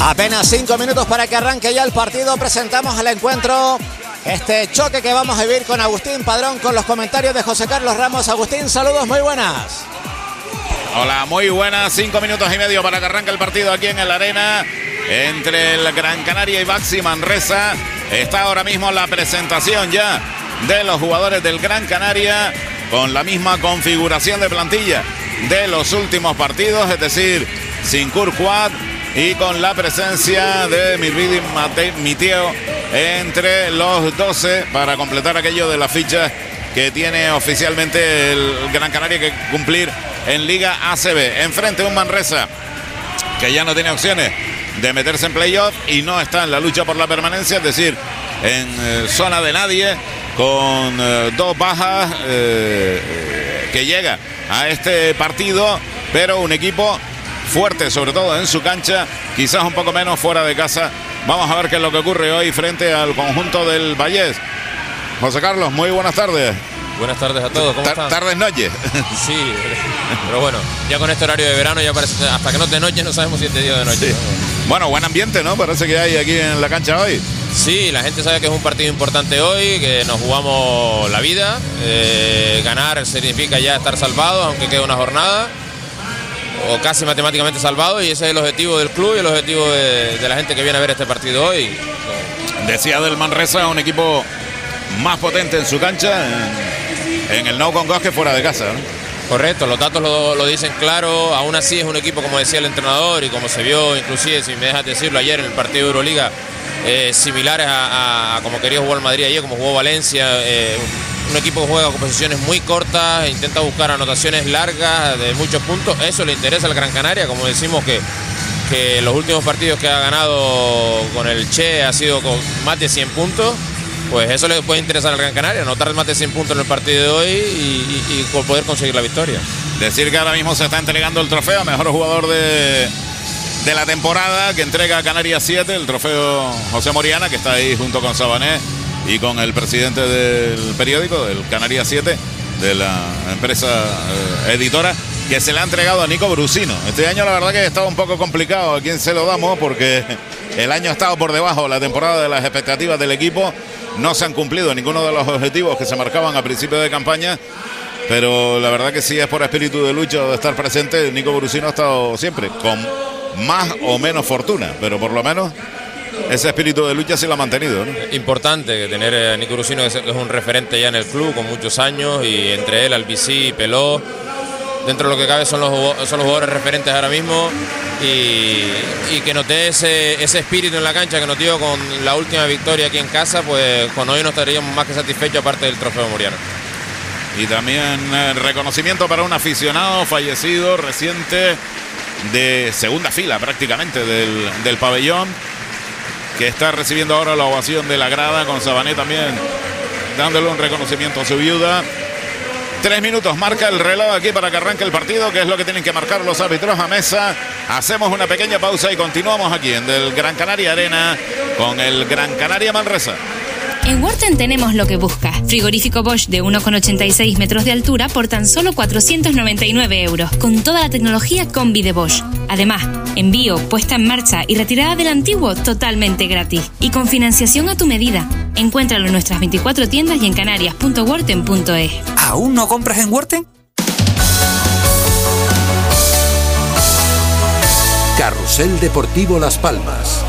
Apenas 5 minutos para que arranque ya el partido. Presentamos al encuentro este choque que vamos a vivir con Agustín Padrón, con los comentarios de José Carlos Ramos. Agustín, saludos, muy buenas. Hola, muy buenas. 5 minutos y medio para que arranque el partido aquí en el Arena entre el Gran Canaria y Baxi Manresa. Está ahora mismo la presentación ya de los jugadores del Gran Canaria con la misma configuración de plantilla de los últimos partidos, es decir, sin Kurquat y con la presencia de Mirvidi Miteo entre los 12 para completar aquello de las fichas que tiene oficialmente el Gran Canaria que cumplir en Liga ACB. Enfrente un Manresa que ya no tiene opciones de meterse en playoff y no está en la lucha por la permanencia, es decir, en zona de nadie, con 2 bajas que llega a este partido, pero un equipo fuerte, sobre todo en su cancha, quizás un poco menos fuera de casa. Vamos a ver qué es lo que ocurre hoy frente al conjunto del Vallés. José Carlos, muy buenas tardes. Buenas tardes a todos, ¿cómo están? Tardes, noches. Sí, pero bueno, ya con este horario de verano ya parece, hasta que no es de noche no sabemos si es de día o de noche. Sí. Bueno, buen ambiente, ¿no? Parece que hay aquí en la cancha hoy. Sí, la gente sabe que es un partido importante hoy, que nos jugamos la vida. Ganar significa ya estar salvados, aunque quede una jornada, o casi matemáticamente salvado, y ese es el objetivo del club y el objetivo de la gente que viene a ver este partido hoy. Decía del Manresa, un equipo más potente en su cancha, en el Nou Congost, que fuera de casa, ¿no? Correcto, los datos lo dicen claro. Aún así es un equipo, como decía el entrenador y como se vio inclusive, si me dejas decirlo, ayer en el partido de Euroliga, similares a como quería jugar el Madrid ayer, como jugó Valencia. Un equipo que juega con posiciones muy cortas, intenta buscar anotaciones largas de muchos puntos. Eso le interesa al Gran Canaria, como decimos que los últimos partidos que ha ganado con el Che ha sido con más de 100 puntos. Pues eso le puede interesar al Gran Canaria, anotar más de 100 puntos en el partido de hoy y poder conseguir la victoria. Decir que ahora mismo se está entregando el trofeo a mejor jugador de la temporada, que entrega a Canarias 7, el trofeo José Moriana, que está ahí junto con Sabané y con el presidente del periódico, del Canarias 7, de la empresa editora, que se le ha entregado a Nico Brusino. Este año la verdad que ha estado un poco complicado a quién se lo damos, porque el año ha estado por debajo, la temporada, de las expectativas del equipo. No se han cumplido ninguno de los objetivos que se marcaban a principio de campaña, pero la verdad que sí es por espíritu de lucha, de estar presente. Nico Brusino ha estado siempre con más o menos fortuna, pero por lo menos ese espíritu de lucha sí lo ha mantenido, ¿no? Importante tener a Nico Brusino, que es un referente ya en el club con muchos años, y entre él, Albicí y Peló, dentro de lo que cabe son los jugadores referentes ahora mismo, y que nos dé ese espíritu en la cancha que nos dio con la última victoria aquí en casa. Pues con hoy nos estaríamos más que satisfechos, aparte del trofeo Moriano. Y también reconocimiento para un aficionado fallecido reciente de segunda fila prácticamente del pabellón, que está recibiendo ahora la ovación de la grada, con Sabané también dándole un reconocimiento a su viuda. 3 minutos marca el reloj aquí para que arranque el partido, que es lo que tienen que marcar los árbitros a mesa. Hacemos una pequeña pausa y continuamos aquí en el Gran Canaria Arena con el Gran Canaria Manresa. En Worten tenemos lo que buscas. Frigorífico Bosch de 1,86 metros de altura por tan solo 499 euros, con toda la tecnología combi de Bosch. Además, envío, puesta en marcha y retirada del antiguo totalmente gratis. Y con financiación a tu medida. Encuéntralo en nuestras 24 tiendas y en canarias.worten.es. ¿Aún no compras en Worten? Carrusel Deportivo Las Palmas.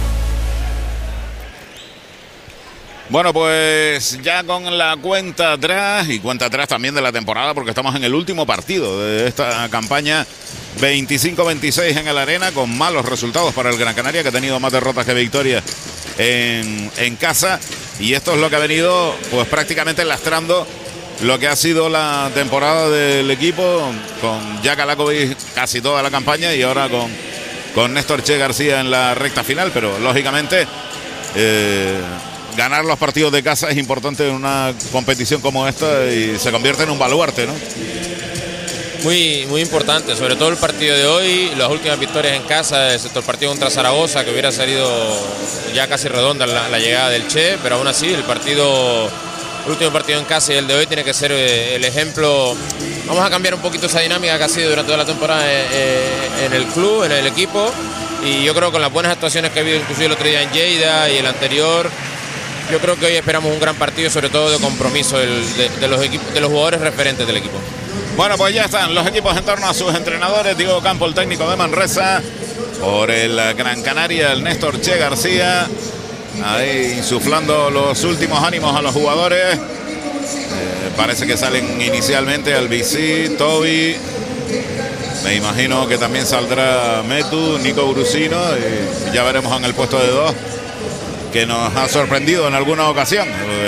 Bueno, pues ya con la cuenta atrás, y cuenta atrás también de la temporada, porque estamos en el último partido de esta campaña 25-26 en el Arena, con malos resultados para el Gran Canaria, que ha tenido más derrotas que victorias en casa, y esto es lo que ha venido pues prácticamente lastrando lo que ha sido la temporada del equipo, con Jack Alakovic casi toda la campaña, y ahora con Néstor Che García en la recta final. Pero lógicamente ganar los partidos de casa es importante en una competición como esta, y se convierte en un baluarte, ¿no? Muy, muy importante, sobre todo el partido de hoy, las últimas victorias en casa, excepto el partido contra Zaragoza, que hubiera salido ya casi redonda la llegada del Che, pero aún así el último partido en casa y el de hoy tiene que ser el ejemplo. Vamos a cambiar un poquito esa dinámica que ha sido durante toda la temporada en el club, en el equipo, Y yo creo que con las buenas actuaciones que ha habido inclusive el otro día en Lleida y el anterior, yo creo que hoy esperamos un gran partido, sobre todo de compromiso de los jugadores referentes del equipo. Bueno, pues ya están los equipos en torno a sus entrenadores. Diego Campo, el técnico de Manresa. Por el Gran Canaria, el Néstor Che García. Ahí insuflando los últimos ánimos a los jugadores. Parece que salen inicialmente Albicí, Toby. Me imagino que también saldrá Metu, Nico Brusino. Y ya veremos en el puesto de 2, que nos ha sorprendido en alguna ocasión.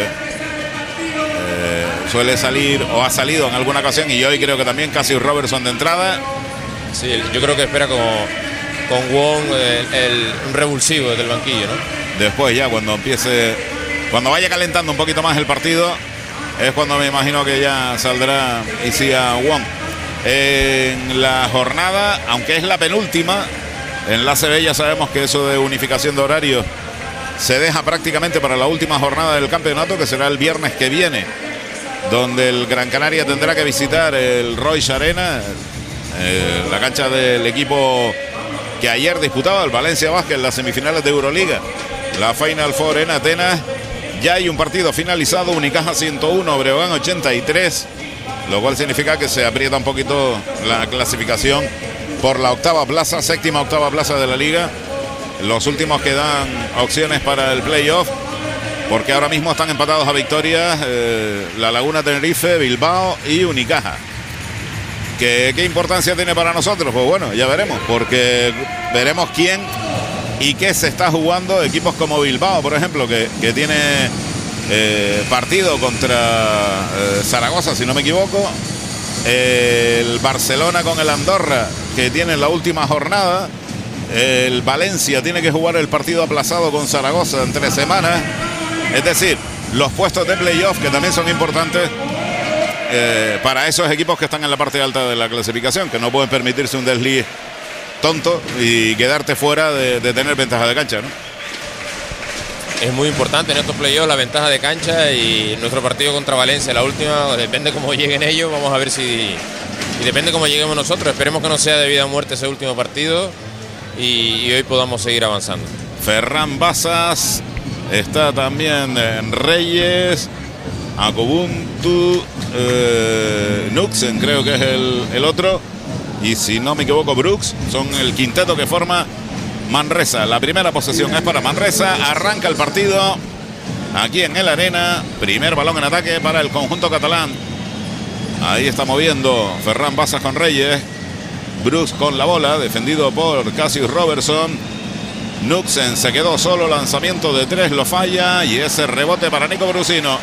Suele salir o ha salido en alguna ocasión, y hoy creo que también Cassius Robertson de entrada. Sí, yo creo que espera con Wong un revulsivo desde el banquillo, ¿no? Después ya cuando vaya calentando un poquito más el partido, es cuando me imagino que ya saldrá Isia Wong. En la jornada, aunque es la penúltima, en la CB ya sabemos que eso de unificación de horarios se deja prácticamente para la última jornada del campeonato, que será el viernes que viene, donde el Gran Canaria tendrá que visitar el Royce Arena, la cancha del equipo que ayer disputaba el Valencia Basket en las semifinales de Euroliga, la Final Four en Atenas. Ya hay un partido finalizado, Unicaja 101, Breogán 83, lo cual significa que se aprieta un poquito la clasificación por la séptima octava plaza de la liga. Los últimos que dan opciones para el playoff, porque ahora mismo están empatados a victorias La Laguna Tenerife, Bilbao y Unicaja. ¿Qué importancia tiene para nosotros? Pues bueno, ya veremos, porque veremos quién y qué se está jugando. Equipos como Bilbao, por ejemplo, que tiene partido contra Zaragoza, si no me equivoco. El Barcelona con el Andorra, que tiene la última jornada. El Valencia tiene que jugar el partido aplazado con Zaragoza en 3 semanas. Es decir, los puestos de playoff, que también son importantes para esos equipos que están en la parte alta de la clasificación, que no pueden permitirse un desliz tonto y quedarte fuera de tener ventaja de cancha, ¿no? Es muy importante en estos playoffs la ventaja de cancha, y nuestro partido contra Valencia, la última, depende cómo lleguen ellos. Vamos a ver y depende cómo lleguemos nosotros. Esperemos que no sea de vida o muerte ese último partido y hoy podamos seguir avanzando. Ferran Basas está también en Reyes, Akobuntu, Nuxen creo que es el otro, y si no me equivoco Brooks. Son el quinteto que forma Manresa. La primera posesión es para Manresa. Arranca el partido aquí en el Arena. Primer balón en ataque para el conjunto catalán. Ahí está moviendo Ferran Basas con Reyes. Brooks con la bola, defendido por Cassius Robertson. Nuxen se quedó solo, lanzamiento de 3 lo falla, y ese rebote para Nico Brusino.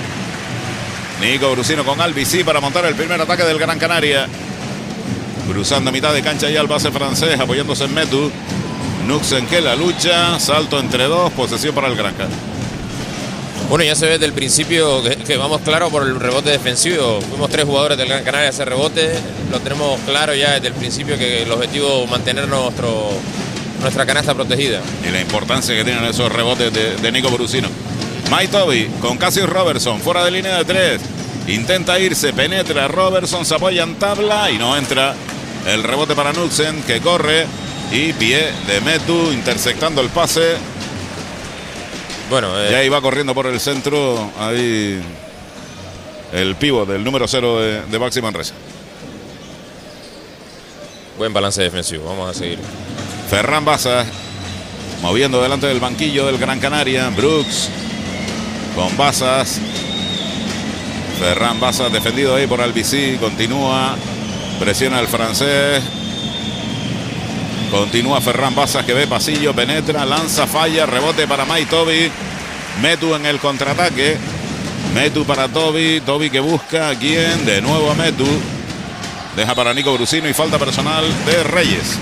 Nico Brusino con Albicí para montar el primer ataque del Gran Canaria. Cruzando mitad de cancha ya el base francés, apoyándose en Metu. Nuxen que la lucha, salto entre 2, posesión para el Gran Canaria. Bueno, ya se ve desde el principio que vamos claro por el rebote defensivo. Fuimos 3 jugadores del Gran Canaria a hacer rebote. Lo tenemos claro ya desde el principio, que el objetivo es mantener nuestra canasta protegida. Y la importancia que tienen esos rebotes de Nico Brusino. Mike Toby con Cassius Robertson, fuera de línea de 3. Intenta irse, penetra Robertson, se apoya en tabla y no entra. El rebote para Nuxen, que corre, y pie de Metu interceptando el pase. Bueno, ya iba corriendo por el centro ahí el pívot del número 0 de Baxi Manresa. Buen balance defensivo, vamos a seguir. Ferran Basas moviendo delante del banquillo del Gran Canaria. Brooks con Basas. Ferran Basas defendido ahí por Albicí. Continúa, presiona el francés. Continúa Ferran Basas, que ve pasillo, penetra, lanza, falla, rebote para Mike Toby. Metu en el contraataque. Metu para Toby. Toby que busca a quién. De nuevo a Metu. Deja para Nico Brusino y falta personal de Reyes.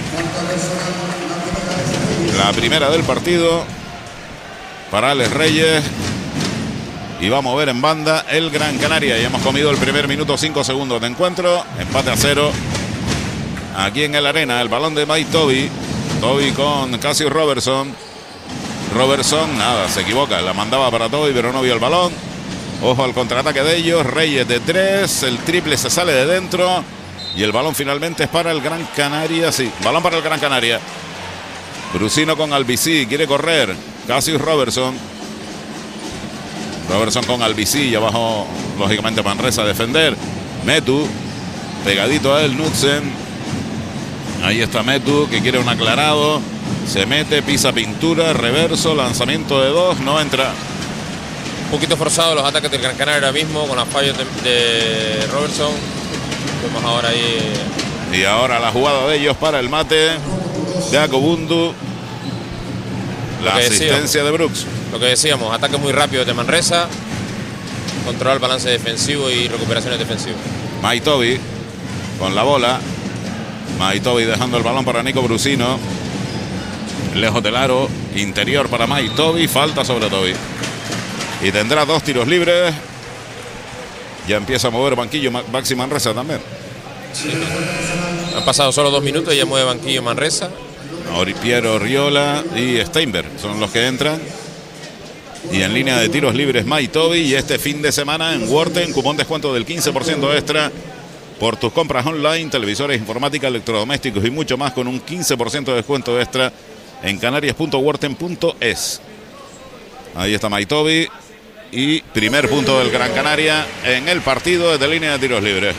La primera del partido para Alex Reyes. Y va a mover en banda el Gran Canaria. Y hemos comido el primer minuto, 5 segundos de encuentro. Empate a 0. Aquí en el Arena, el balón de Mike Toby. Toby con Cassius Robertson. Robertson, nada, se equivoca. La mandaba para Toby, pero no vio el balón. Ojo al contraataque de ellos. Reyes de 3. El triple se sale de dentro. Y el balón finalmente es para el Gran Canaria. Sí, balón para el Gran Canaria. Brusino con Albicí, quiere correr. Cassius Robertson. Robertson con Albicí y abajo, lógicamente, Manresa a defender. Metu, pegadito a él, Knudsen. Ahí está Metu, que quiere un aclarado. Se mete, pisa pintura, reverso, lanzamiento de 2, no entra. Un poquito forzado los ataques del Gran Canaria ahora mismo con las fallos de Robertson. Vemos ahora ahí. Y ahora la jugada de ellos para el mate de Akobundu. La asistencia de Brooks. Lo que decíamos, ataques muy rápidos de Manresa. Controlar el balance defensivo y recuperaciones defensivas. Maitobi con la bola. Maitobi dejando el balón para Nico Brusino. Lejos del aro. Interior para Maitobi. Falta sobre Tobi. Y tendrá 2 tiros libres. Ya empieza a mover banquillo Baxi Manresa también. Sí. Han pasado solo 2 minutos y ya mueve banquillo Manresa. Piero Oriola y Steinberg son los que entran. Y en línea de tiros libres Maitobi. Y este fin de semana en Worten, cupón descuento del 15% extra por tus compras online, televisores, informática, electrodomésticos y mucho más, con un 15% de descuento extra en canarias.worten.es. Ahí está Maitobi. Y primer punto del Gran Canaria en el partido desde línea de tiros libres.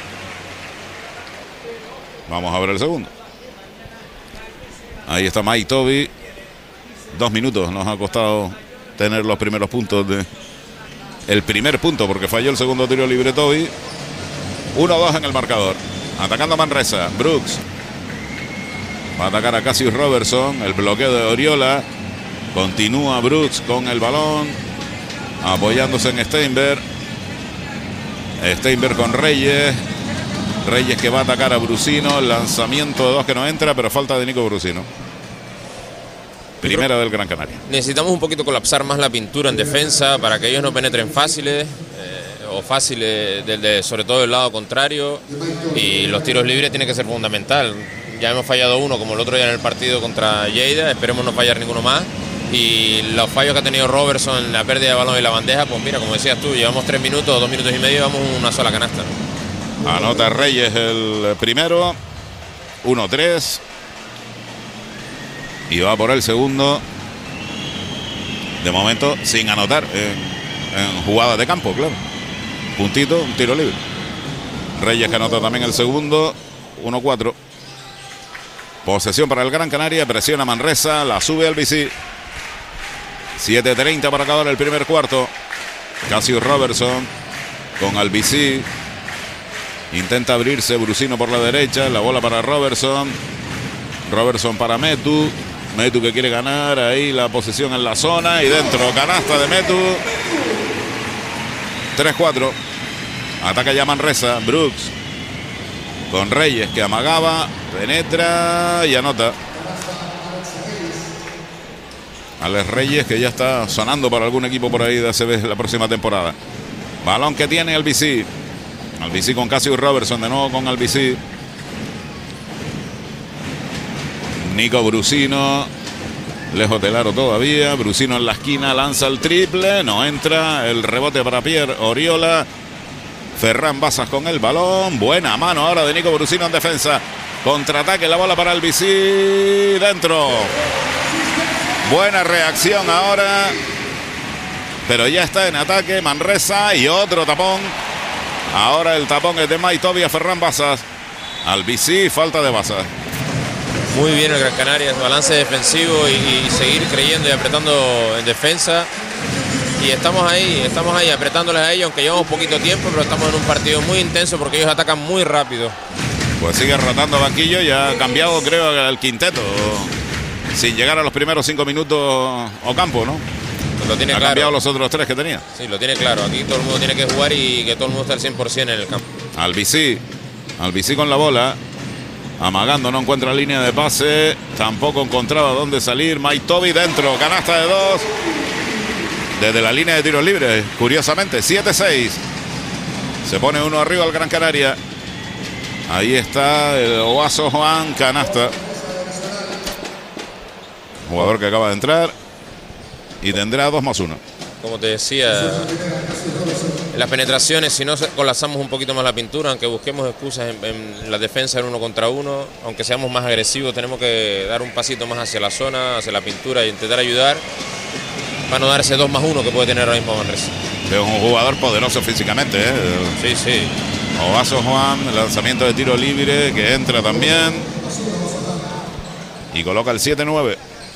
Vamos a ver el segundo. Ahí está Maitobi. 2 minutos nos ha costado tener los primeros puntos de el primer punto, porque falló el segundo tiro libre Tobi. 1-2 en el marcador. Atacando a Manresa. Brooks va a atacar a Cassius Robertson. El bloqueo de Oriola. Continúa Brooks con el balón, apoyándose en Steinberg. Steinberg con Reyes. Reyes que va a atacar a Brusino. El lanzamiento de 2 que no entra, pero falta de Nico Brusino. Primera del Gran Canaria. Necesitamos un poquito colapsar más la pintura en defensa para que ellos no penetren fáciles o fáciles, sobre todo del lado contrario. Y los tiros libres tienen que ser fundamental. Ya hemos fallado uno, como el otro día en el partido contra Lleida. Esperemos no fallar ninguno más. Y los fallos que ha tenido Robertson en la pérdida de balón y la bandeja, pues mira, como decías tú, llevamos 3 minutos, 2 minutos y medio y vamos una sola canasta. Anota Reyes el primero. 1-3. Y va por el segundo. De momento sin anotar en jugadas de campo, claro. Puntito, un tiro libre. Reyes que anota también el segundo. 1-4. Posesión para el Gran Canaria. Presiona Manresa. La sube al BC. 7:30 para acabar el primer cuarto. Cassius Robertson con Albicí. Intenta abrirse Brusino por la derecha. La bola para Robertson. Robertson para Metu. Metu que quiere ganar. Ahí la posesión en la zona. Y dentro, canasta de Metu. 3-4. Ataca ya Manresa. Brooks con Reyes que amagaba. Penetra y anota. Alex Reyes, que ya está sonando para algún equipo por ahí de ACB la próxima temporada. Balón que tiene Albicí. Albicí con Cassius Robertson, de nuevo con Albicí. Nico Brusino, lejos del aro todavía. Brusino en la esquina, lanza el triple, no entra. El rebote para Pierre Oriola. Ferran Basas con el balón. Buena mano ahora de Nico Brusino en defensa. Contraataque, la bola para Albicí. Dentro. Buena reacción ahora. Pero ya está en ataque Manresa y otro tapón. Ahora el tapón es de Maitobi a Ferran Basas. Albicí, falta de Basas. Muy bien el Gran Canaria, su balance defensivo y seguir creyendo y apretando en defensa. Y estamos ahí apretándoles a ellos, aunque llevamos poquito tiempo, pero estamos en un partido muy intenso porque ellos atacan muy rápido. Pues sigue rotando banquillo, ya ha cambiado creo el quinteto, sin llegar a los primeros 5 minutos Ocampo, ¿no? Lo tiene claro. Cambiado los otros 3 que tenía. Sí, lo tiene claro, aquí todo el mundo tiene que jugar y que todo el mundo esté al 100% en el campo. Albicí con la bola. Amagando, no encuentra línea de pase. Tampoco encontraba dónde salir. Maitobi dentro, canasta de 2. Desde la línea de tiros libres, curiosamente, 7-6. Se pone uno arriba al Gran Canaria. Ahí está el Ovaso Juan, canasta. Jugador que acaba de entrar. Y tendrá 2+1. como te decía, en las penetraciones, si no colapsamos un poquito más la pintura, aunque busquemos excusas en la defensa en 1 contra 1, aunque seamos más agresivos, tenemos que dar un pasito más hacia la zona, hacia la pintura, e intentar ayudar para no dar ese 2+1 que puede tener ahora mismo Manresa. Es un jugador poderoso físicamente, ¿eh? Sí, sí. Ovaso Juan, el lanzamiento de tiro libre que entra también y coloca el 7-9.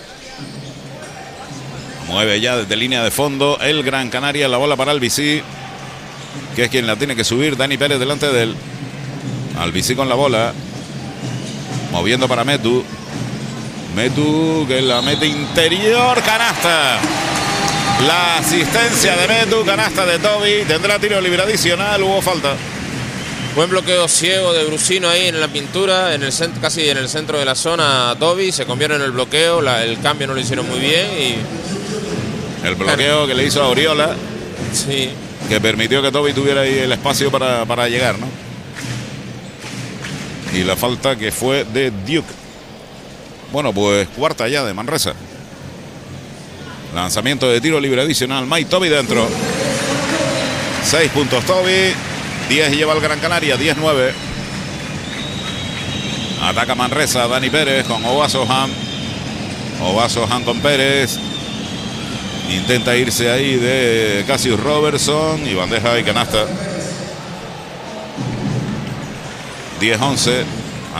Mueve ya desde línea de fondo el Gran Canaria, la bola para Albici, que es quien la tiene que subir. Dani Pérez delante de él. Albici con la bola, moviendo para Metu. Metu que la mete interior, canasta. La asistencia de Metu, canasta de Toby. Tendrá tiro libre adicional, hubo falta. Buen bloqueo ciego de Brusino ahí en la pintura, en el casi en el centro de la zona. Toby se convierte en el bloqueo, el cambio no lo hicieron muy bien y el bloqueo que le hizo a Oriola, sí, que permitió que Toby tuviera ahí el espacio para llegar, ¿no? Y la falta que fue de Duke. Bueno, pues cuarta ya de Manresa. Lanzamiento de tiro libre adicional. Mike Toby dentro. 6 puntos Toby. 10 lleva el Gran Canaria. 10-9. Ataca Manresa. Dani Pérez con Ovaso Han. Ovaso Han con Pérez. Intenta irse ahí de Cassius Robertson. Y bandeja y canasta. 10-11.